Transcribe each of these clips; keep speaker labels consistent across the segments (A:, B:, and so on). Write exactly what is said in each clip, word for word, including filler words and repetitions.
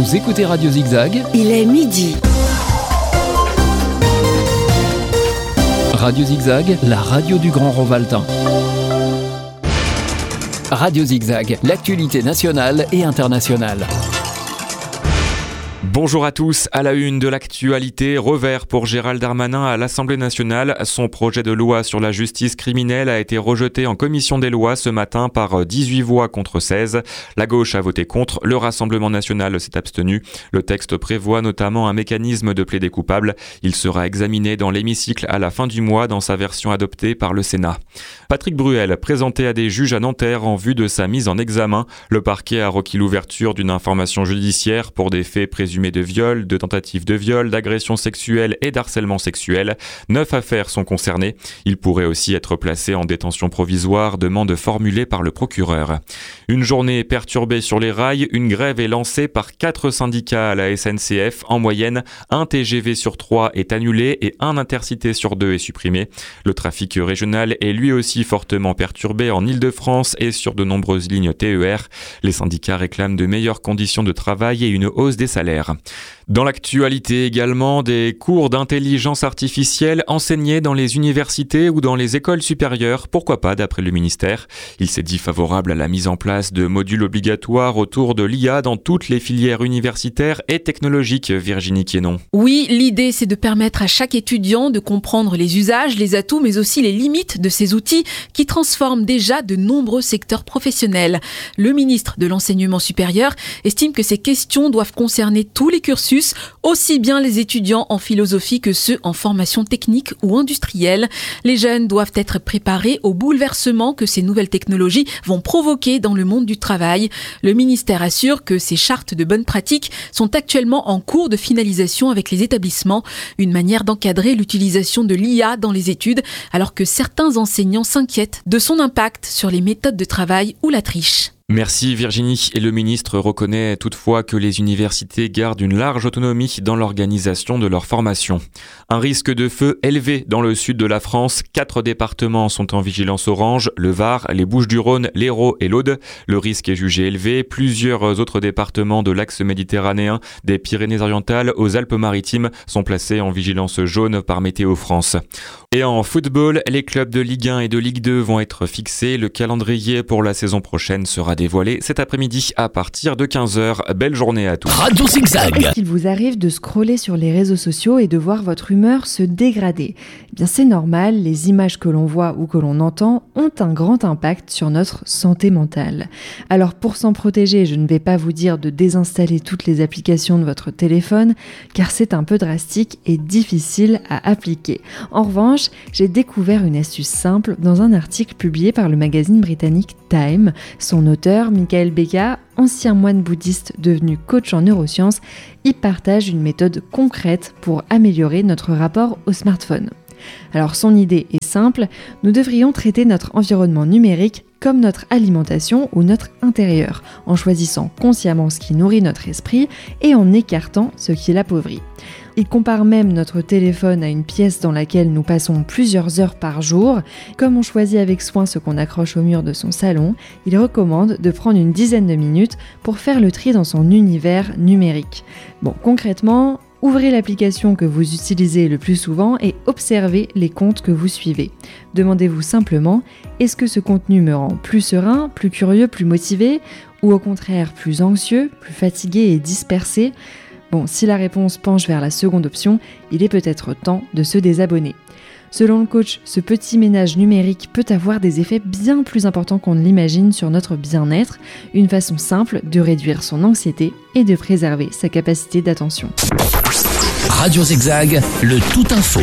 A: Vous écoutez Radio Zigzag.
B: Il est midi.
A: Radio Zigzag, la radio du Grand Rovaltin. Radio Zigzag, l'actualité nationale et internationale.
C: Bonjour à tous, à la une de l'actualité, revers pour Gérald Darmanin à l'Assemblée nationale. Son projet de loi sur la justice criminelle a été rejeté en commission des lois ce matin par dix-huit voix contre seize. La gauche a voté contre, le Rassemblement national s'est abstenu. Le texte prévoit notamment un mécanisme de plaider coupable. Il sera examiné dans l'hémicycle à la fin du mois dans sa version adoptée par le Sénat. Patrick Bruel, présenté à des juges à Nanterre en vue de sa mise en examen. Le parquet a requis l'ouverture d'une information judiciaire pour des faits présumés de viol, de tentative de viol, d'agression sexuelle et d'harcèlement sexuel. Neuf affaires sont concernées. Il pourrait aussi être placé en détention provisoire, demande formulée par le procureur. Une journée perturbée sur les rails, une grève est lancée par quatre syndicats à la S N C F. En moyenne, un T G V sur trois est annulé et un Intercité sur deux est supprimé. Le trafic régional est lui aussi fortement perturbé en Île-de-France et sur de nombreuses lignes T E R. Les syndicats réclament de meilleures conditions de travail et une hausse des salaires. Dans l'actualité également, des cours d'intelligence artificielle enseignés dans les universités ou dans les écoles supérieures, pourquoi pas d'après le ministère. Il s'est dit favorable à la mise en place de modules obligatoires autour de l'I A dans toutes les filières universitaires et technologiques, Virginie Quénon.
D: Oui, l'idée c'est de permettre à chaque étudiant de comprendre les usages, les atouts, mais aussi les limites de ces outils qui transforment déjà de nombreux secteurs professionnels. Le ministre de l'Enseignement supérieur estime que ces questions doivent concerner tous les cursus, aussi bien les étudiants en philosophie que ceux en formation technique ou industrielle. Les jeunes doivent être préparés aux bouleversements que ces nouvelles technologies vont provoquer dans le monde du travail. Le ministère assure que ces chartes de bonnes pratiques sont actuellement en cours de finalisation avec les établissements, une manière d'encadrer l'utilisation de l'I A dans les études, alors que certains enseignants s'inquiètent de son impact sur les méthodes de travail ou la triche.
C: Merci Virginie. Et le ministre reconnaît toutefois que les universités gardent une large autonomie dans l'organisation de leur formation. Un risque de feu élevé dans le sud de la France. Quatre départements sont en vigilance orange, le Var, les Bouches-du-Rhône, l'Hérault et l'Aude. Le risque est jugé élevé. Plusieurs autres départements de l'axe méditerranéen, des Pyrénées-Orientales aux Alpes-Maritimes sont placés en vigilance jaune par Météo France. Et en football, les clubs de Ligue un et de Ligue deux vont être fixés. Le calendrier pour la saison prochaine sera dévoilé cet après-midi à partir de quinze heures. Belle journée à tous.
A: Radio Zigzag.
E: Qu'il vous arrive de scroller sur les réseaux sociaux et de voir votre humeur se dégrader. Eh bien, c'est normal, les images que l'on voit ou que l'on entend ont un grand impact sur notre santé mentale. Alors pour s'en protéger, je ne vais pas vous dire de désinstaller toutes les applications de votre téléphone, car c'est un peu drastique et difficile à appliquer. En revanche, j'ai découvert une astuce simple dans un article publié par le magazine britannique Time. Son auteur, Michael Becca, ancien moine bouddhiste devenu coach en neurosciences, y partage une méthode concrète pour améliorer notre rapport au smartphone. Alors son idée est simple, nous devrions traiter notre environnement numérique comme notre alimentation ou notre intérieur, en choisissant consciemment ce qui nourrit notre esprit et en écartant ce qui l'appauvrit. Il compare même notre téléphone à une pièce dans laquelle nous passons plusieurs heures par jour. Comme on choisit avec soin ce qu'on accroche au mur de son salon, il recommande de prendre une dizaine de minutes pour faire le tri dans son univers numérique. Bon, concrètement, ouvrez l'application que vous utilisez le plus souvent et observez les comptes que vous suivez. Demandez-vous simplement, est-ce que ce contenu me rend plus serein, plus curieux, plus motivé, ou au contraire plus anxieux, plus fatigué et dispersé ? Bon, si la réponse penche vers la seconde option, il est peut-être temps de se désabonner. Selon le coach, ce petit ménage numérique peut avoir des effets bien plus importants qu'on ne l'imagine sur notre bien-être, une façon simple de réduire son anxiété et de préserver sa capacité d'attention.
A: Radio Zigzag, le tout info.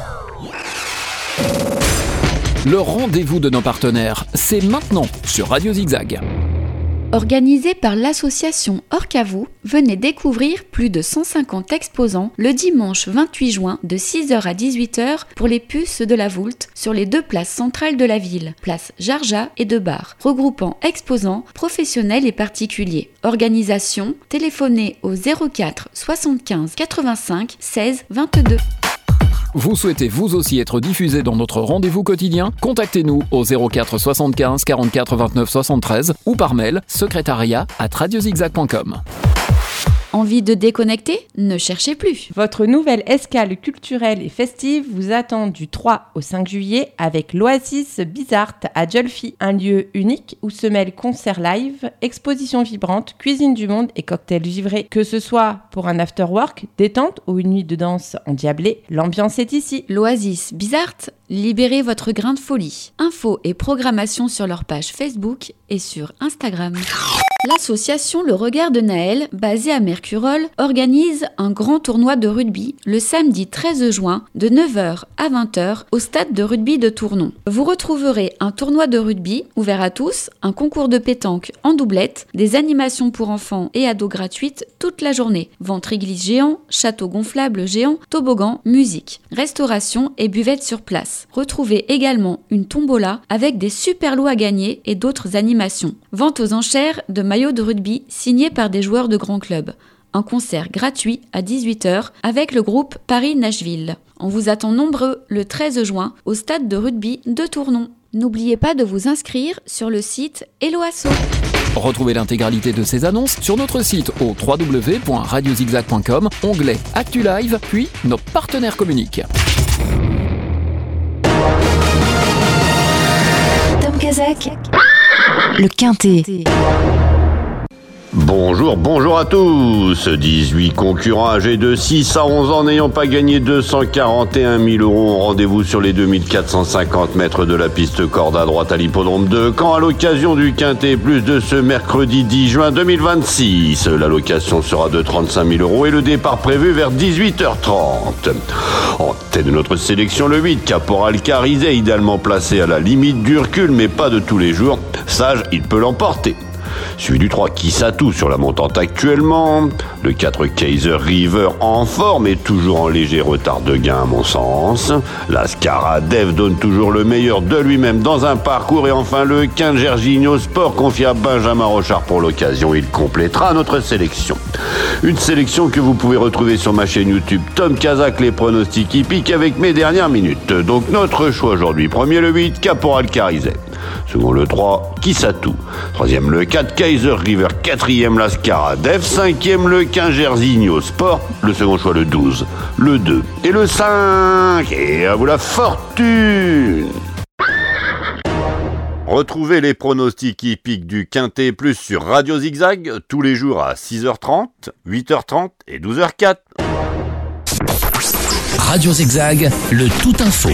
A: Le rendez-vous de nos partenaires, c'est maintenant sur Radio Zigzag.
F: Organisé par l'association Orcavou, venez découvrir plus de cent cinquante exposants le dimanche vingt-huit juin de six heures à dix-huit heures pour les puces de la Voulte sur les deux places centrales de la ville, place Jarja et de Bar, regroupant exposants, professionnels et particuliers. Organisation, téléphonez au zéro quatre soixante-quinze quatre-vingt-cinq seize vingt-deux.
A: Vous souhaitez vous aussi être diffusé dans notre rendez-vous quotidien ? Contactez-nous au zéro quatre soixante-quinze quarante-quatre vingt-neuf soixante-treize ou par mail secrétariat arobase radiozigzag point com.
F: Envie de déconnecter ? Ne cherchez plus.
B: Votre nouvelle escale culturelle et festive vous attend du trois au cinq juillet avec l'Oasis Bizart à Jolfi, un lieu unique où se mêlent concerts live, expositions vibrantes, cuisine du monde et cocktails givrés. Que ce soit pour un after-work, détente ou une nuit de danse endiablée, l'ambiance est ici.
F: L'Oasis Bizart, libérez votre grain de folie. Infos et programmation sur leur page Facebook et sur Instagram. L'association Le Regard de Naël, basée à Mercurol, organise un grand tournoi de rugby le samedi treize juin de neuf heures à vingt heures au stade de rugby de Tournon. Vous retrouverez un tournoi de rugby ouvert à tous, un concours de pétanque en doublette, des animations pour enfants et ados gratuites toute la journée, ventre-église géant, château gonflable géant, toboggan, musique, restauration et buvette sur place. Retrouvez également une tombola avec des super lots à gagner et d'autres animations. Vente aux enchères de maillots de rugby signés par des joueurs de grands clubs. Un concert gratuit à dix-huit heures avec le groupe Paris-Nashville. On vous attend nombreux le treize juin au stade de rugby de Tournon. N'oubliez pas de vous inscrire sur le site Hello Asso.
A: Retrouvez l'intégralité de ces annonces sur notre site au w w w point radio zigzag point com, onglet Actu Live, puis nos partenaires communiquent.
G: Tom Kazak, le Quintet.
H: Bonjour, bonjour à tous. dix-huit concurrents âgés de six à onze ans n'ayant pas gagné deux cent quarante et un mille euros ont rendez-vous sur les deux mille quatre cent cinquante mètres de la piste corde à droite à l'hippodrome de Caen à l'occasion du Quintet Plus de ce mercredi dix juin deux mille vingt-six. L'allocation sera de trente-cinq mille euros et le départ prévu vers dix-huit heures trente. En tête de notre sélection, le huit, Caporal Carizet, idéalement placé à la limite du recul, mais pas de tous les jours. Sage, il peut l'emporter. Suivi du trois, Kisatou sur la montante actuellement. Le quatre, Kaiser River en forme et toujours en léger retard de gain à mon sens. La Skaradev donne toujours le meilleur de lui-même dans un parcours. Et enfin le quinze, Gerginho Sport confié à Benjamin Rochard pour l'occasion. Il complétera notre sélection. Une sélection que vous pouvez retrouver sur ma chaîne YouTube Tom Kazak, les pronostics hippiques avec mes dernières minutes. Donc notre choix aujourd'hui. Premier le huit, Caporal Carizet. Second le trois, Kisatou. Troisième le quatre, Kaiser River. Quatrième la Skaradev. Cinquième le quinze, Gersigno Sport. Le second choix le douze, le deux et le cinq. Et à vous la fortune. Retrouvez les pronostics hippiques du Quintet Plus sur Radio Zigzag tous les jours à six heures trente, huit heures trente et douze heures quatre.
I: Radio Zigzag, le tout info.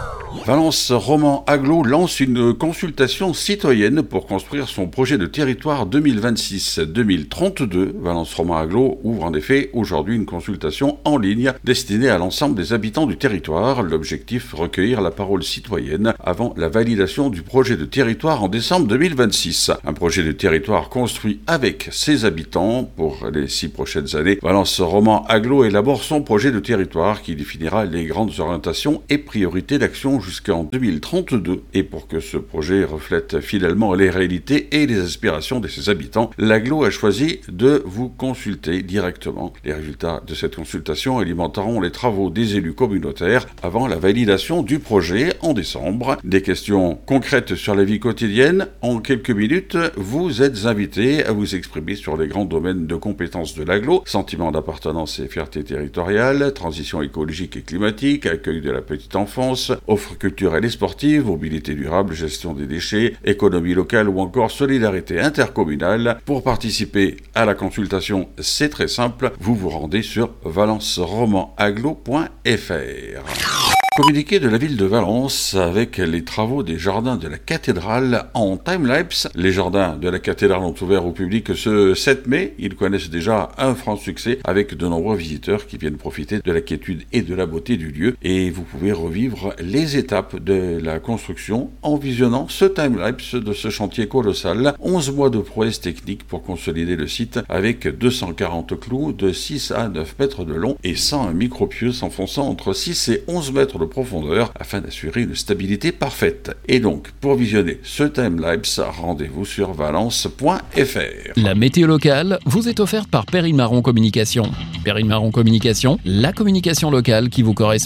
J: Valence Roman Aglo lance une consultation citoyenne pour construire son projet de territoire deux mille vingt-six deux mille trente-deux. Valence Roman Aglo ouvre en effet aujourd'hui une consultation en ligne destinée à l'ensemble des habitants du territoire. L'objectif, recueillir la parole citoyenne avant la validation du projet de territoire en décembre deux mille vingt-six. Un projet de territoire construit avec ses habitants pour les six prochaines années. Valence Roman Aglo élabore son projet de territoire qui définira les grandes orientations et priorités d'action jusqu'à jusqu'en deux mille trente-deux. Et pour que ce projet reflète fidèlement les réalités et les aspirations de ses habitants, l'Aglo a choisi de vous consulter directement. Les résultats de cette consultation alimenteront les travaux des élus communautaires avant la validation du projet en décembre. Des questions concrètes sur la vie quotidienne. En quelques minutes, vous êtes invités à vous exprimer sur les grands domaines de compétences de l'Aglo: sentiment d'appartenance et fierté territoriale, transition écologique et climatique, accueil de la petite enfance, offre culturelle et sportive, mobilité durable, gestion des déchets, économie locale ou encore solidarité intercommunale. Pour participer à la consultation, c'est très simple, vous vous rendez sur valence roman aglo point f r. Communiqué de la ville de Valence avec les travaux des jardins de la cathédrale en timelapse. Les jardins de la cathédrale ont ouvert au public ce sept mai. Ils connaissent déjà un franc succès avec de nombreux visiteurs qui viennent profiter de la quiétude et de la beauté du lieu. Et vous pouvez revivre les étapes de la construction en visionnant ce timelapse de ce chantier colossal. onze mois de prouesse technique pour consolider le site avec deux cent quarante clous de six à neuf mètres de long et cent micropieux s'enfonçant entre six et onze mètres de profondeur afin d'assurer une stabilité parfaite. Et donc, pour visionner ce timelapse, rendez-vous sur valence point f r.
A: La météo locale vous est offerte par Perrine Marron Communication. Perrine Marron Communication, la communication locale qui vous correspond.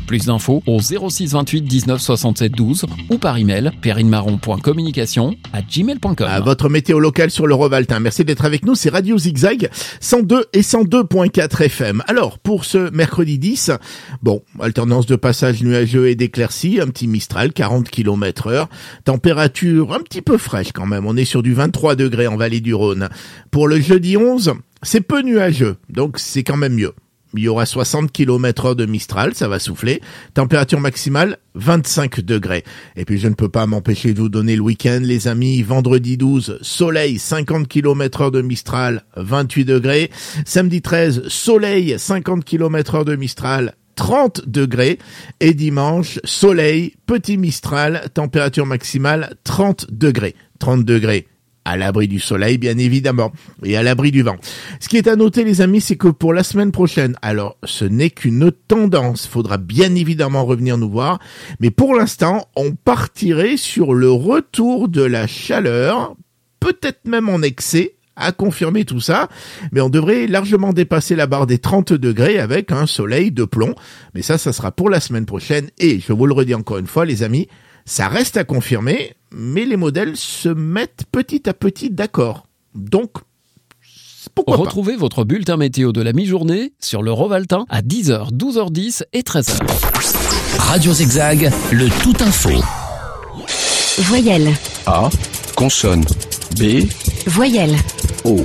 A: Plus d'infos au zéro six vingt-huit dix-neuf soixante-sept douze ou par email perrinemarron point communication arobase gmail point com.
K: À votre météo locale sur le Rovaltin. Merci d'être avec nous, c'est Radio Zigzag cent deux et cent deux point quatre F M. Alors, pour ce mercredi dix, bon, alternance de passage nuageux et d'éclaircies, un petit Mistral, quarante kilomètres heure, température un petit peu fraîche quand même, on est sur du vingt-trois degrés en vallée du Rhône. Pour le jeudi onze, c'est peu nuageux, donc c'est quand même mieux. Il y aura soixante kilomètres heure de Mistral, ça va souffler. Température maximale, vingt-cinq degrés. Et puis je ne peux pas m'empêcher de vous donner le week-end, les amis. Vendredi douze, soleil, cinquante kilomètres heure de Mistral, vingt-huit degrés. Samedi treize, soleil, cinquante kilomètres heure de Mistral, trente degrés. Et dimanche, soleil, petit Mistral, température maximale, trente degrés. trente degrés. À l'abri du soleil, bien évidemment, et à l'abri du vent. Ce qui est à noter, les amis, c'est que pour la semaine prochaine, alors ce n'est qu'une tendance, faudra bien évidemment revenir nous voir, mais pour l'instant, on partirait sur le retour de la chaleur, peut-être même en excès, à confirmer tout ça, mais on devrait largement dépasser la barre des trente degrés avec un soleil de plomb. Mais ça, ça sera pour la semaine prochaine, et je vous le redis encore une fois, les amis, ça reste à confirmer, mais les modèles se mettent petit à petit d'accord. Donc, pourquoi pas.
A: Retrouvez votre bulletin météo de la mi-journée sur le Rovaltin à dix heures, douze heures dix et treize heures.
I: Radio Zigzag, le tout info.
G: Voyelle.
L: A. Consonne. B.
G: Voyelle.
L: O.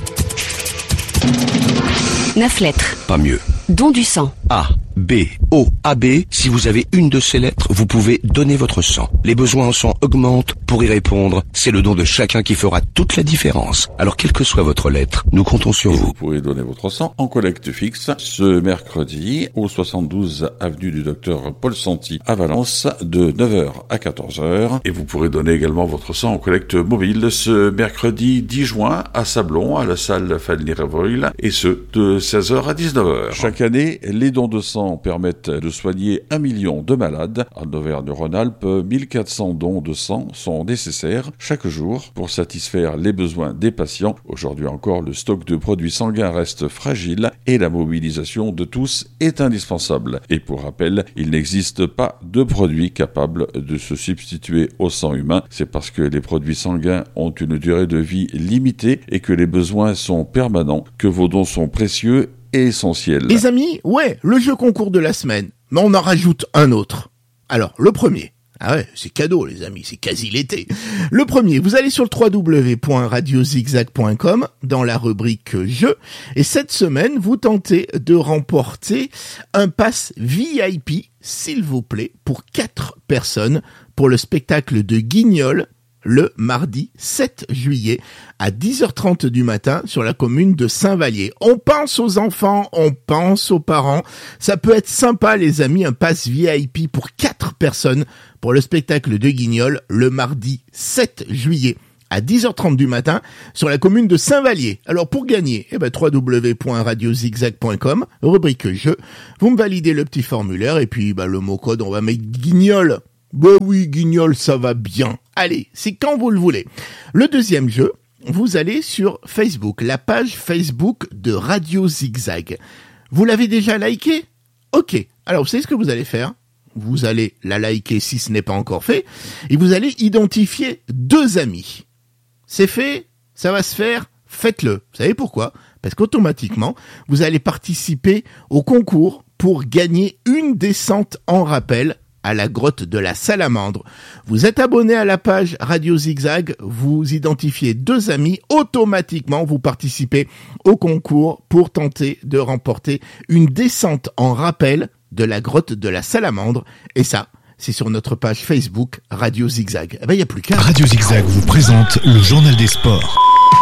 G: Neuf lettres.
L: Pas mieux.
G: Don du sang.
L: A, B, O, A, B. Si vous avez une de ces lettres, vous pouvez donner votre sang. Les besoins en sang augmentent. Pour y répondre, c'est le don de chacun qui fera toute la différence. Alors, quelle que soit votre lettre, nous comptons sur
J: Et
L: vous.
J: Vous pourrez donner votre sang en collecte fixe ce mercredi au soixante-douze avenue du docteur Paul Santi à Valence de neuf heures à quatorze heures. Et vous pourrez donner également votre sang en collecte mobile ce mercredi dix juin à Sablon, à la salle Falny-Révoil, et ce de seize heures à dix-neuf heures. Chaque année, les dons de sang permettent de soigner un million de malades. En Auvergne-Rhône-Alpes, mille quatre cents dons de sang sont nécessaires chaque jour pour satisfaire les besoins des patients. Aujourd'hui encore, le stock de produits sanguins reste fragile et la mobilisation de tous est indispensable. Et pour rappel, il n'existe pas de produit capable de se substituer au sang humain. C'est parce que les produits sanguins ont une durée de vie limitée et que les besoins sont permanents que vos dons sont précieux et essentiels.
K: Les amis, ouais, le jeu concours de la semaine. Mais on en rajoute un autre. Alors, le premier. Ah ouais, c'est cadeau, les amis, c'est quasi l'été. Le premier, vous allez sur le w w w point radio zigzag point com dans la rubrique jeux, et cette semaine, vous tentez de remporter un pass V I P, s'il vous plaît, pour quatre personnes pour le spectacle de Guignol le mardi sept juillet à dix heures trente du matin sur la commune de Saint-Vallier. On pense aux enfants, on pense aux parents. Ça peut être sympa, les amis, un pass V I P pour quatre personnes pour le spectacle de Guignol le mardi sept juillet à dix heures trente du matin sur la commune de Saint-Vallier. Alors pour gagner, eh ben w w w point radio zigzag point com, rubrique jeu. Vous me validez le petit formulaire et puis bah, le mot code, on va mettre Guignol. Bah oui, Guignol, ça va bien. Allez, c'est quand vous le voulez. Le deuxième jeu, vous allez sur Facebook, la page Facebook de Radio Zigzag. Vous l'avez déjà liké ? Ok. Alors, vous savez ce que vous allez faire ? Vous allez la liker si ce n'est pas encore fait, et vous allez identifier deux amis. C'est fait ? Ça va se faire ? Faites-le. Vous savez pourquoi ? Parce qu'automatiquement, vous allez participer au concours pour gagner une descente en rappel à la grotte de la Salamandre. Vous êtes abonné à la page Radio Zigzag, vous identifiez deux amis, automatiquement vous participez au concours pour tenter de remporter une descente en rappel de la grotte de la Salamandre. Et ça, c'est sur notre page Facebook Radio Zigzag. Eh ben, il n'y a plus qu'à.
M: Radio Zigzag vous présente le journal des sports.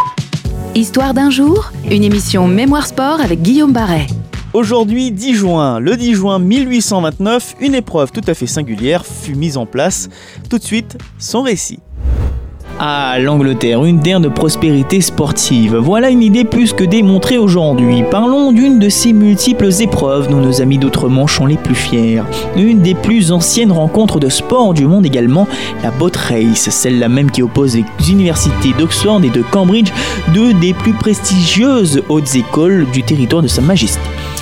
G: Histoire d'un jour, une émission Mémoire Sport avec Guillaume Barret.
N: Aujourd'hui, dix juin, le dix juin mille huit cent vingt-neuf, une épreuve tout à fait singulière fut mise en place. Tout de suite, son récit. Ah, l'Angleterre, une terre de prospérité sportive. Voilà une idée plus que démontrée aujourd'hui. Parlons d'une de ces multiples épreuves dont nos amis d'outre-Manche sont les plus fiers. Une des plus anciennes rencontres de sport du monde également, la Boat Race, celle-là même qui oppose les universités d'Oxford et de Cambridge, deux des plus prestigieuses hautes écoles du territoire de Sa Majesté.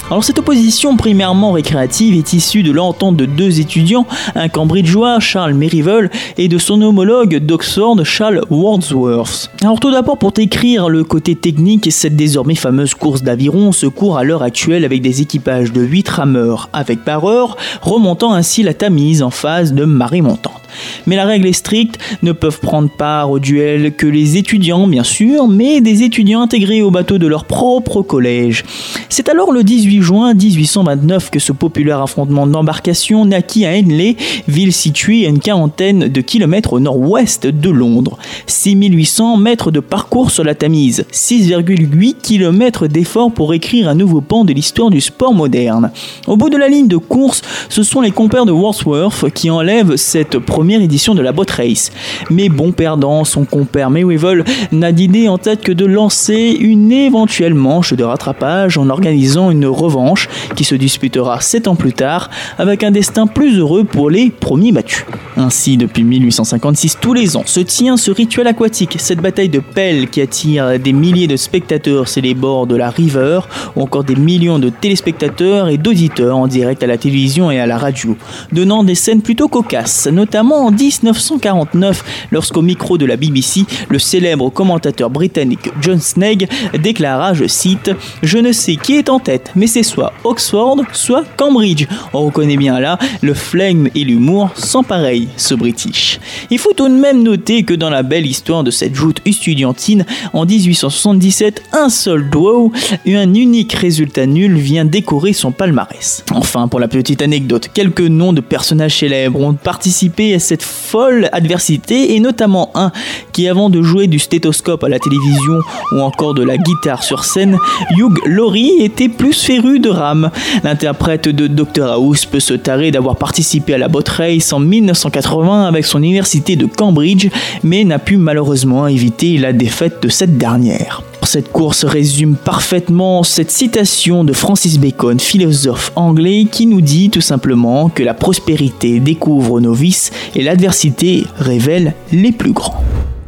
N: Alors cette opposition primairement récréative est issue de l'entente de deux étudiants, un cambridgeois, Charles Merivale, et de son homologue d'Oxford, Charles Wordsworth. Alors tout d'abord, pour décrire le côté technique, cette désormais fameuse course d'aviron se court à l'heure actuelle avec des équipages de huit rameurs avec barreur, remontant ainsi la Tamise en phase de marée montante. Mais la règle est stricte, ne peuvent prendre part au duel que les étudiants bien sûr, mais des étudiants intégrés au bateau de leur propre collège. C'est alors le dix-huit juin dix-huit cent vingt-neuf que ce populaire affrontement d'embarcation naquit à Henley, ville située à une quarantaine de kilomètres au nord-ouest de Londres. six mille huit cents mètres de parcours sur la Tamise, six virgule huit kilomètres d'efforts pour écrire un nouveau pan de l'histoire du sport moderne. Au bout de la ligne de course, ce sont les compères de Wordsworth qui enlèvent cette première édition de la boat race. Mais bon perdant, son compère Merivale n'a d'idée en tête que de lancer une éventuelle manche de rattrapage en organisant une revanche qui se disputera sept ans plus tard avec un destin plus heureux pour les premiers battus. Ainsi, depuis mille huit cent cinquante-six, tous les ans se tient ce rituel aquatique, cette bataille de pelles qui attire des milliers de spectateurs sur les bords de la River ou encore des millions de téléspectateurs et d'auditeurs en direct à la télévision et à la radio, donnant des scènes plutôt cocasses, notamment en dix-neuf cent quarante-neuf, lorsqu'au micro de la B B C, le célèbre commentateur britannique John Snegg déclara, je cite, « Je ne sais qui est en tête, mais c'est soit Oxford, soit Cambridge. » On reconnaît bien là le flegme et l'humour sans pareil, ce British. Il faut tout de même noter que dans la belle histoire de cette joute estudiantine, en dix-huit cent soixante-dix-sept, un seul draw et un unique résultat nul vient décorer son palmarès. Enfin, pour la petite anecdote, quelques noms de personnages célèbres ont participé à cette folle adversité, et notamment un qui, avant de jouer du stéthoscope à la télévision ou encore de la guitare sur scène, Hugh Laurie était plus féru de rame. L'interprète de docteur House peut se tarer d'avoir participé à la boat race en mille neuf cent quatre-vingts avec son université de Cambridge, mais n'a pu malheureusement éviter la défaite de cette dernière. Cette course résume parfaitement cette citation de Francis Bacon, philosophe anglais, qui nous dit tout simplement que la prospérité découvre nos vices et l'adversité révèle les plus grands.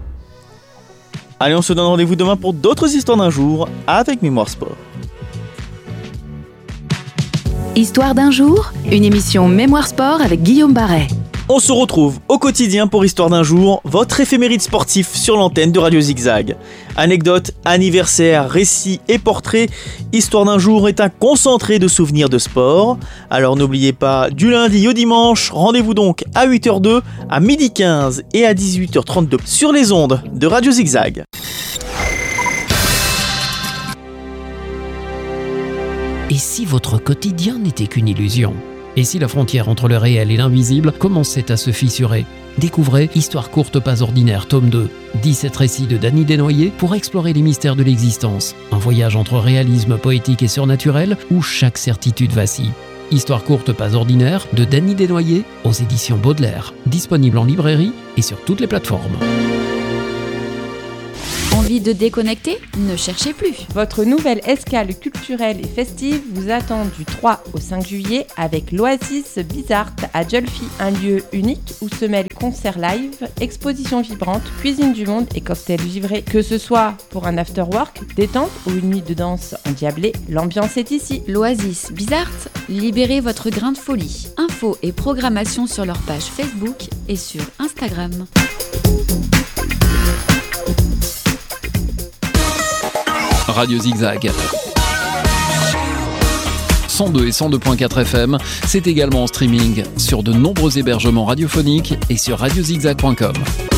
N: Allez, on se donne rendez-vous demain pour d'autres histoires d'un jour avec Mémoire Sport.
G: Histoire d'un jour, une émission Mémoire Sport avec Guillaume Barret.
N: On se retrouve au quotidien pour Histoire d'un jour, votre éphéméride sportif sur l'antenne de Radio Zigzag. Anecdotes, anniversaires, récits et portraits, Histoire d'un jour est un concentré de souvenirs de sport. Alors n'oubliez pas, du lundi au dimanche, rendez-vous donc à huit heures deux, à midi quinze et à dix-huit heures trente-deux sur les ondes de Radio Zigzag.
A: Et si votre quotidien n'était qu'une illusion ? Et si la frontière entre le réel et l'invisible commençait à se fissurer ? Découvrez Histoire courte pas ordinaire, tome deux. dix-sept récits de Danny Desnoyers pour explorer les mystères de l'existence. Un voyage entre réalisme poétique et surnaturel où chaque certitude vacille. Histoire courte pas ordinaire de Danny Desnoyers aux éditions Baudelaire. Disponible en librairie et sur toutes les plateformes.
F: Envie de déconnecter ? Ne cherchez plus.
B: Votre nouvelle escale culturelle et festive vous attend du trois au cinq juillet avec l'Oasis Bizart à Jolfi, un lieu unique où se mêlent concerts live, expositions vibrantes, cuisine du monde et cocktails givrés. Que ce soit pour un after-work, détente ou une nuit de danse endiablée, l'ambiance est ici.
F: L'Oasis Bizart, libérez votre grain de folie. Infos et programmation sur leur page Facebook et sur Instagram.
A: Radio Zigzag. cent deux et cent deux virgule quatre F M, c'est également en streaming sur de nombreux hébergements radiophoniques et sur radio zigzag point com.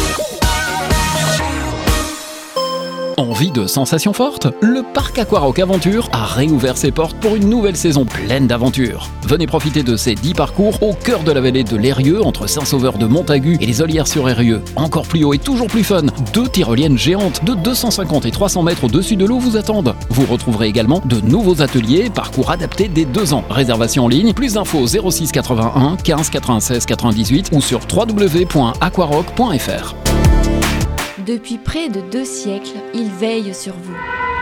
A: Envie de sensations fortes ? Le parc Aquarock Aventure a réouvert ses portes pour une nouvelle saison pleine d'aventures. Venez profiter de ces dix parcours au cœur de la vallée de l'Eyrieux, entre Saint-Sauveur de Montagu et les Ollières-sur-Eyrieux. Encore plus haut et toujours plus fun, deux tyroliennes géantes de deux cent cinquante et trois cents mètres au-dessus de l'eau vous attendent. Vous retrouverez également de nouveaux ateliers, parcours adaptés dès deux ans. Réservation en ligne, plus d'infos zéro six quatre-vingt-un quinze quatre-vingt-seize quatre-vingt-dix-huit ou sur w w w point aquarock point f r.
F: Depuis près de deux siècles, ils veillent sur vous.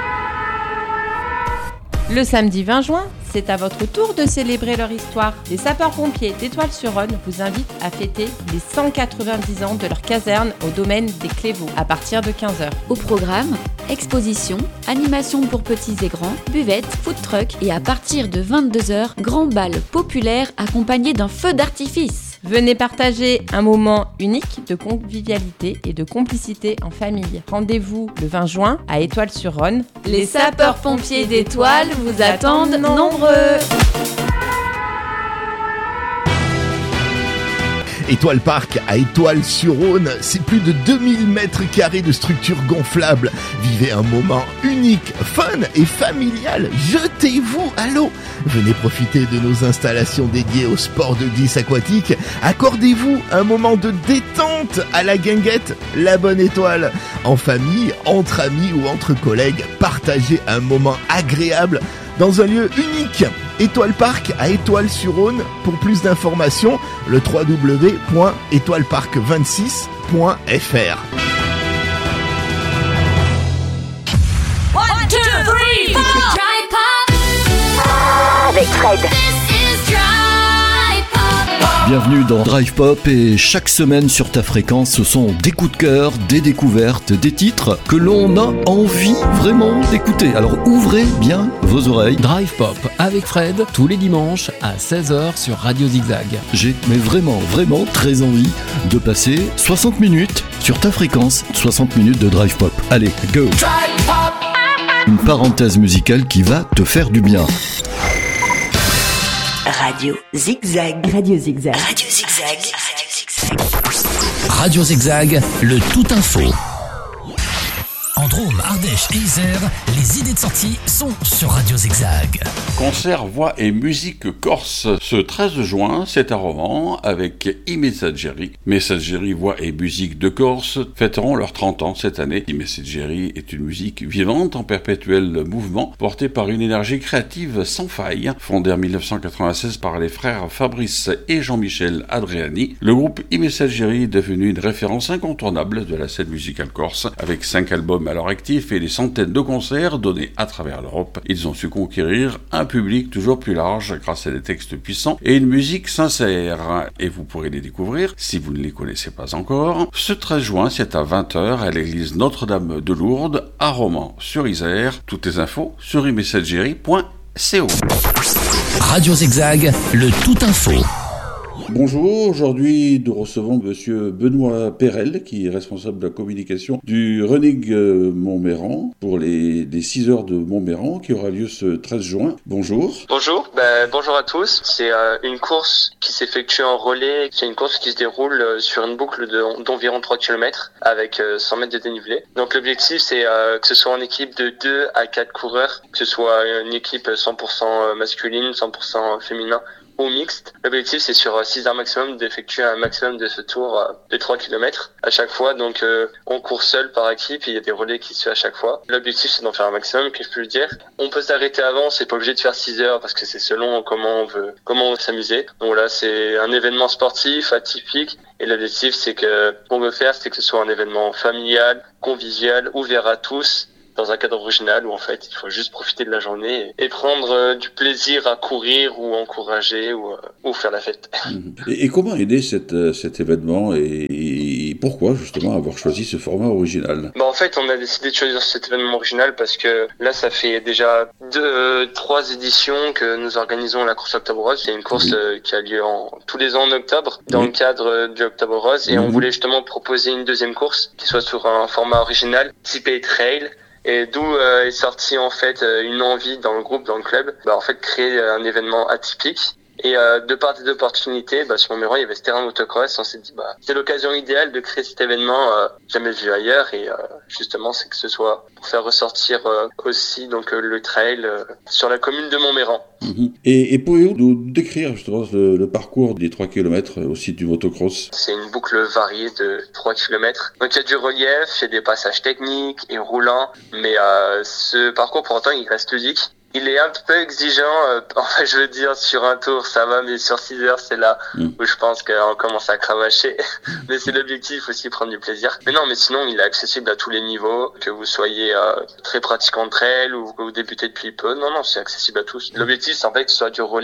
B: Le samedi vingt juin, c'est à votre tour de célébrer leur histoire. Les sapeurs-pompiers d'Étoile-sur-Rhône vous invitent à fêter les cent quatre-vingt-dix ans de leur caserne au domaine des Clévaux à partir de quinze heures.
F: Au programme, expositions, animations pour petits et grands, buvettes, food truck et à partir de vingt-deux heures, grand bal populaire accompagné d'un feu d'artifice.
B: Venez partager un moment unique de convivialité et de complicité en famille. Rendez-vous le vingt juin à Étoile-sur-Rhône.
F: Les sapeurs-pompiers d'Étoile vous attendent nombreux.
K: Étoile Park à Étoile-sur-Rhône, c'est plus de deux mille mètres carrés de structures gonflables. Vivez un moment unique, fun et familial. Jetez-vous à l'eau. Venez profiter de nos installations dédiées au sport de glisse aquatique. Accordez-vous un moment de détente à la guinguette, la bonne étoile. En famille, entre amis ou entre collègues, partagez un moment agréable dans un lieu unique. Étoile Park à Étoile-sur-Rhône. Pour plus d'informations, le w w w point étoile park vingt-six point f r.
O: one, two, three, four. Dry Pop avec Fred.
P: Bienvenue dans Drive Pop et chaque semaine sur ta fréquence, ce sont des coups de cœur, des découvertes, des titres que l'on a envie vraiment d'écouter. Alors ouvrez bien vos oreilles.
A: Drive Pop avec Fred, tous les dimanches à seize heures sur Radio Zigzag.
P: J'ai mais vraiment, vraiment très envie de passer soixante minutes sur ta fréquence, soixante minutes de Drive Pop. Allez, go! Drive Pop. Une parenthèse musicale qui va te faire du bien.
O: Radio Zigzag. Radio Zigzag. Radio Zigzag. Radio Zigzag.
I: Radio Zigzag, le tout info. En Drôme, Ardèche et Isère, les idées de sortie sont sur Radio Zigzag.
J: Concert voix et musique corse. Ce treize juin, c'est à Romans avec I-Messaggeri. Messaggeri voix et musique de Corse fêteront leurs trente ans cette année. I-Messaggeri est une musique vivante en perpétuel mouvement, portée par une énergie créative sans faille. Fondée en dix-neuf cent quatre-vingt-seize par les frères Fabrice et Jean-Michel Adriani, le groupe I-Messaggeri est devenu une référence incontournable de la scène musicale corse. Avec cinq albums à leur actif et des centaines de concerts donnés à travers l'Europe, ils ont su conquérir un public toujours plus large grâce à des textes puissants et une musique sincère. Et vous pourrez les découvrir, si vous ne les connaissez pas encore, ce treize juin, c'est à vingt heures à l'église Notre-Dame de Lourdes, à Romans-sur-Isère. Toutes les infos sur i messaggeri point co.
I: Radio Zigzag, le tout info.
J: Bonjour, aujourd'hui nous recevons Monsieur Benoît Perel, qui est responsable de la communication du Running Montméran pour les, les six heures de Montméran qui aura lieu ce treize juin. Bonjour.
Q: Bonjour, ben, bonjour à tous. C'est euh, une course qui s'effectue en relais. C'est une course qui se déroule euh, sur une boucle de, d'environ trois kilomètres avec euh, cent mètres de dénivelé. Donc l'objectif c'est euh, que ce soit en équipe de deux à quatre coureurs, que ce soit une équipe cent pour cent masculine, cent pour cent féminin ou mixte. L'objectif c'est sur six heures maximum d'effectuer un maximum de ce tour euh, de trois kilomètres à chaque fois. Donc euh, on court seul par équipe et il y a des relais qui se font à chaque fois. L'objectif c'est d'en faire un maximum, que je peux le dire. On peut s'arrêter avant, c'est pas obligé de faire six heures parce que c'est selon comment on veut comment on veut s'amuser. Donc là c'est un événement sportif atypique et l'objectif c'est que ce qu'on veut faire c'est que ce soit un événement familial, convivial, ouvert à tous, dans un cadre original où en fait il faut juste profiter de la journée et, et prendre euh, du plaisir à courir ou encourager ou, euh, ou faire la fête.
J: Et, et comment aider cette, euh, cet événement et, et pourquoi justement avoir choisi ce format original?
Q: Bah en fait on a décidé de choisir cet événement original parce que là ça fait déjà deux, euh, trois éditions que nous organisons la course Octobre Rose. C'est une course oui. euh, qui a lieu en, tous les ans en octobre dans oui. le cadre euh, du Octobre Rose et mmh. on voulait justement proposer une deuxième course qui soit sur un format original typé trail. Et d'où euh, est sortie en fait euh, une envie dans le groupe, dans le club, bah en fait créer euh, un événement atypique. Et euh, de par des opportunités, bah, sur Montméran, il y avait ce terrain motocross. On s'est dit, bah, c'est l'occasion idéale de créer cet événement euh, jamais vu ailleurs. Et euh, justement, c'est que ce soit pour faire ressortir euh, aussi donc euh, le trail euh, sur la commune de Montméran.
J: Mmh. Et, et pouvez-vous nous décrire justement le, le parcours des trois kilomètres au site du motocross?
Q: C'est une boucle variée de trois kilomètres. Donc il y a du relief, il y a des passages techniques et roulants. Mais euh, ce parcours, pour autant, il reste ludique. Il est un peu exigeant, euh, enfin je veux dire sur un tour ça va, mais sur six heures c'est là mmh. où je pense qu'on commence à cravacher. Mais c'est l'objectif aussi, prendre du plaisir. Mais non, mais sinon il est accessible à tous les niveaux, que vous soyez euh, très pratiquant de trail ou que vous débutez depuis peu. Non, non, c'est accessible à tous. L'objectif c'est en fait que ce soit du relais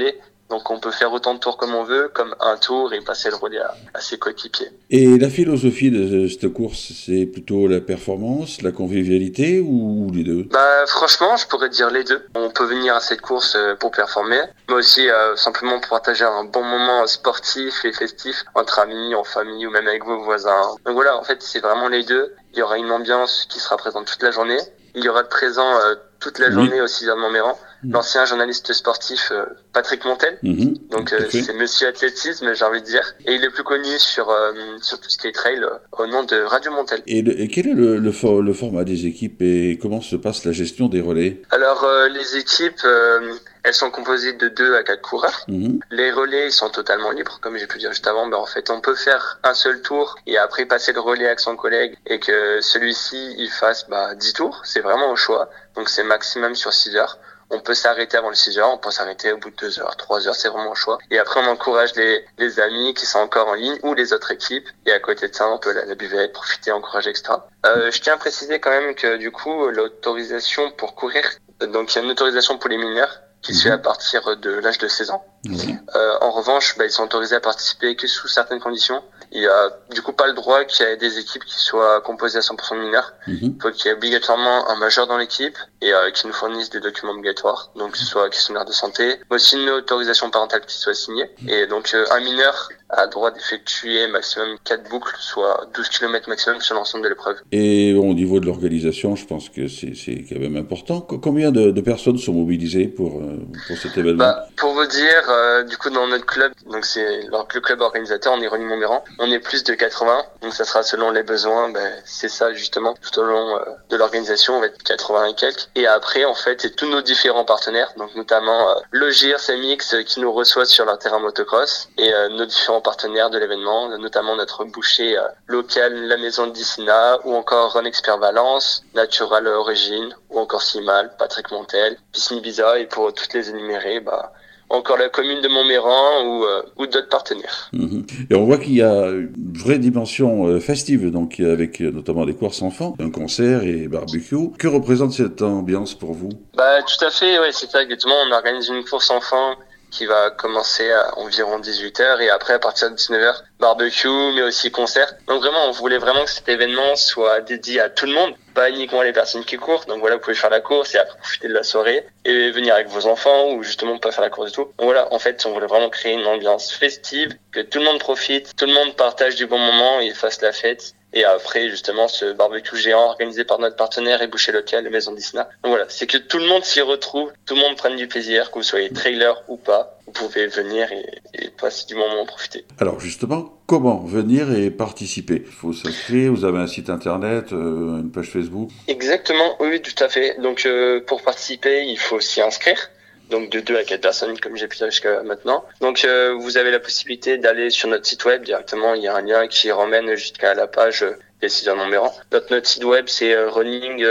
Q: Donc on peut faire autant de tours comme on veut, comme un tour et passer le relais à, à ses coéquipiers.
J: Et la philosophie de cette course, c'est plutôt la performance, la convivialité ou les deux?
Q: Bah franchement, je pourrais dire les deux. On peut venir à cette course pour performer, mais aussi euh, simplement pour partager un bon moment sportif et festif entre amis, en famille ou même avec vos voisins. Donc voilà, en fait, c'est vraiment les deux. Il y aura une ambiance qui sera présente toute la journée. Il y aura de présent euh, toute la journée oui. au six heures de Montméran. Mmh. L'ancien journaliste sportif euh, Patrick Montel. Mmh. Donc euh, c'est Monsieur Athlétisme, j'ai envie de dire. Et il est plus connu sur euh, sur tout ce qui est trail euh, au nom de Radio Montel.
J: Et, le, et quel est le, le, for, le format des équipes et comment se passe la gestion des relais?
Q: Alors euh, les équipes, euh, elles sont composées de deux à quatre coureurs. Mmh. Les relais ils sont totalement libres, comme j'ai pu dire juste avant. Ben, en fait, on peut faire un seul tour et après passer le relais avec son collègue et que celui-ci il fasse bah, dix tours. C'est vraiment au choix. Donc c'est maximum sur six heures. On peut s'arrêter avant le six heures, on peut s'arrêter au bout de deux heures, trois heures, c'est vraiment un choix. Et après, on encourage les, les amis qui sont encore en ligne ou les autres équipes. Et à côté de ça, on peut la, la buvette, profiter, encourager, et cetera. Euh, je tiens à préciser quand même que du coup, l'autorisation pour courir, donc il y a une autorisation pour les mineurs qui se fait à partir de l'âge de seize ans. Mmh. Euh, en revanche, bah, ils sont autorisés à participer que sous certaines conditions. Il y a du coup pas le droit qu'il y ait des équipes qui soient composées à cent pour cent de mineurs. Mmh. Il faut qu'il y ait obligatoirement un majeur dans l'équipe et euh, qui nous fournisse des documents obligatoires, donc que ce soit questionnaire de santé, mais aussi une autorisation parentale qui soit signée. Et donc euh, un mineur a le droit d'effectuer maximum quatre boucles, soit douze kilomètres maximum sur l'ensemble de l'épreuve.
J: Et au niveau de l'organisation, je pense que c'est, c'est quand même important. Combien de, de personnes sont mobilisées pour, pour cet événement?
Q: Bah, pour vous dire, euh, du coup dans notre club, donc c'est le club organisateur, on est Rony Montméran, on est plus de quatre-vingts, donc ça sera selon les besoins, ben, c'est ça justement, tout au long euh, de l'organisation, on va être quatre-vingts et quelques. Et après, en fait, c'est tous nos différents partenaires, donc notamment euh, le G I R C M X euh, qui nous reçoit sur leur terrain motocross et euh, nos différents partenaires de l'événement, notamment notre boucher euh, local, la Maison de Dicina, ou encore Run Expert Valence, Natural Origine, ou encore Simal, Patrick Montel, Piscine Ibiza, et pour toutes les énumérer, bah, encore la commune de Montméran ou, euh, ou d'autres partenaires.
J: Mmh. Et on voit qu'il y a une vraie dimension euh, festive, donc avec euh, notamment des courses enfants, un concert et barbecue. Que représente cette ambiance pour vous?
Q: Bah tout à fait, ouais, c'est ça exactement. On organise une course enfant qui va commencer à environ dix-huit heures et après à partir de dix-neuf heures, barbecue, mais aussi concert. Donc vraiment, on voulait vraiment que cet événement soit dédié à tout le monde, pas uniquement les personnes qui courent. Donc voilà, vous pouvez faire la course et après profiter de la soirée et venir avec vos enfants ou justement pas faire la course du tout. Donc voilà, en fait, on voulait vraiment créer une ambiance festive, que tout le monde profite, tout le monde partage du bon moment et fasse la fête. Et après, justement, ce barbecue géant organisé par notre partenaire et boucher local, la Maison Dicina. Donc voilà, c'est que tout le monde s'y retrouve, tout le monde prenne du plaisir, que vous soyez trailer ou pas. Vous pouvez venir et, et passer du moment, profiter.
J: Alors justement, comment venir et participer? Il faut s'inscrire, vous avez un site internet, euh, une page Facebook?
Q: Exactement, oui, tout à fait. Donc euh, pour participer, il faut s'y inscrire. Donc de deux à quatre personnes, comme j'ai pu dire jusqu'à maintenant. Donc euh, vous avez la possibilité d'aller sur notre site web directement. Il y a un lien qui ramène jusqu'à la page euh, des six heures de Montméran. Notre, notre site web, c'est euh, running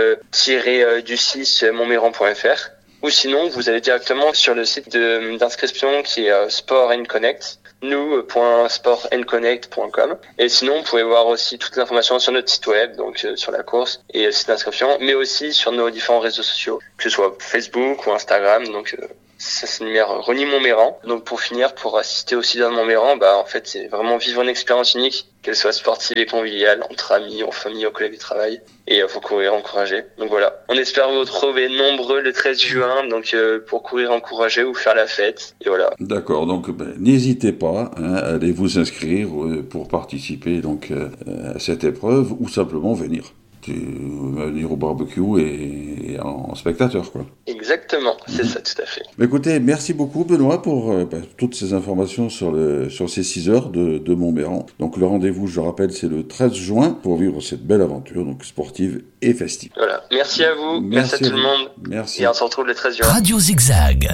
Q: du six montméran point f r. Ou sinon, vous allez directement sur le site de, d'inscription qui est euh, Sport and Connect, nous point sport and connect point com. Et sinon, vous pouvez voir aussi toutes les informations sur notre site web, donc euh, sur la course et le site d'inscription, mais aussi sur nos différents réseaux sociaux, que ce soit Facebook ou Instagram. Donc euh, ça s'énumère Rony Montméran. Donc pour finir, pour assister au six heures de Montméran, bah en fait c'est vraiment vivre une expérience unique, qu'elle soit sportive et conviviale, entre amis, en famille, aux collègues de travail, et il euh, faut courir, encourager. Donc voilà, on espère vous retrouver nombreux le treize juin, donc euh, pour courir, encourager ou faire la fête, et voilà.
J: D'accord, donc ben, n'hésitez pas, hein, allez vous inscrire euh, pour participer donc euh, à cette épreuve, ou simplement venir. Venir au barbecue et, et en spectateur, quoi.
Q: Exactement, c'est mmh. ça, tout à fait.
J: Écoutez, merci beaucoup Benoît pour euh, bah, toutes ces informations sur, le, sur ces six heures de, de Montméran. Donc le rendez-vous, je rappelle, c'est le treize juin pour vivre cette belle aventure donc sportive et festive.
Q: Voilà, merci à vous, merci, merci à, à tout le monde.
J: Merci.
Q: Et on se retrouve le treize juin.
I: Radio Zigzag.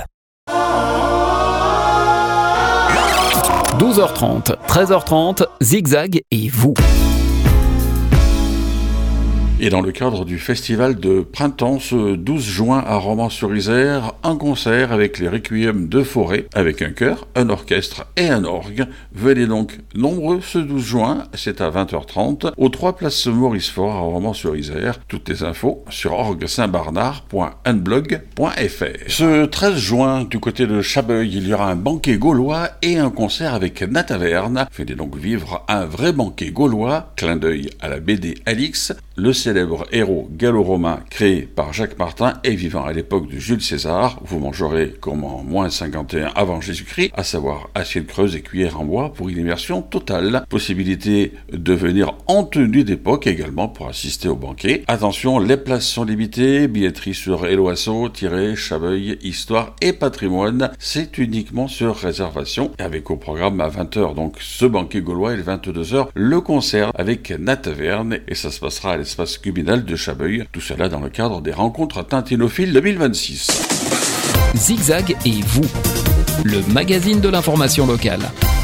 A: douze heures trente, treize heures trente, Zigzag et vous.
J: Et dans le cadre du festival de printemps, ce douze juin à Romans-sur-Isère, un concert avec les Requiem de Forêt, avec un chœur, un orchestre et un orgue. Venez donc nombreux ce douze juin, c'est à vingt heures trente, aux trois places Maurice Faure à Romans-sur-Isère. Toutes les infos sur orgue saint barnard point unblog point f r. Ce treize juin, du côté de Chabeuil, il y aura un banquet gaulois et un concert avec Nataverne. Venez donc vivre un vrai banquet gaulois, clin d'œil à la B D Alix, le célèbre héros gallo-romain créé par Jacques Martin et vivant à l'époque de Jules César. Vous mangerez comme en moins cinquante et un avant Jésus-Christ, à savoir assiette creuse et cuillère en bois pour une immersion totale. Possibilité de venir en tenue d'époque également pour assister au banquet. Attention, les places sont limitées, billetterie sur Eloasso-Chabeuil, Histoire et Patrimoine. C'est uniquement sur réservation, avec au programme à vingt heures donc ce banquet gaulois et à vingt-deux heures le concert avec Nataverne, et ça se passera à l'espace Cubinal de Chabeuil, tout cela dans le cadre des rencontres tintinophiles deux mille vingt-six.
A: Zigzag et vous, le magazine de l'information locale.